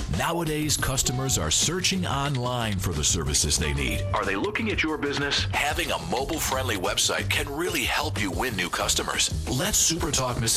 Nowadays, customers are searching online for the services they need. Are they looking at your business? Having a mobile-friendly website can really help you win new customers. Let SuperTalk